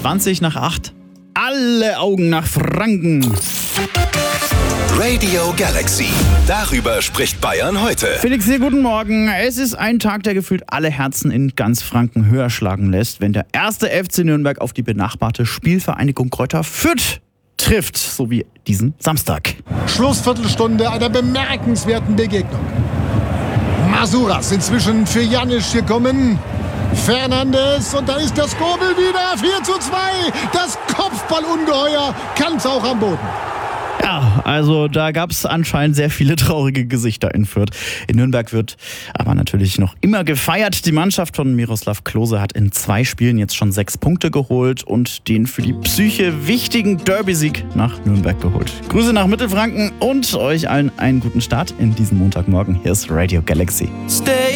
20 nach 8. Alle Augen nach Franken. Radio Galaxy. Darüber spricht Bayern heute. Felix, hier, guten Morgen. Es ist ein Tag, der gefühlt alle Herzen in ganz Franken höher schlagen lässt, wenn der erste FC Nürnberg auf die benachbarte Spielvereinigung Greuther Fürth trifft, so wie diesen Samstag. Schlussviertelstunde einer bemerkenswerten Begegnung. Masuras inzwischen für Janisch gekommen. Fernandes und da ist der Skobel wieder. 4:2. Das Kopfballungeheuer kann's auch am Boden. Ja, also da gab es anscheinend sehr viele traurige Gesichter in Fürth. In Nürnberg wird aber natürlich noch immer gefeiert. Die Mannschaft von Miroslav Klose hat in 2 Spielen jetzt schon 6 Punkte geholt und den für die Psyche wichtigen Derby-Sieg nach Nürnberg geholt. Grüße nach Mittelfranken und euch allen einen guten Start in diesem Montagmorgen. Hier ist Radio Galaxy. Stay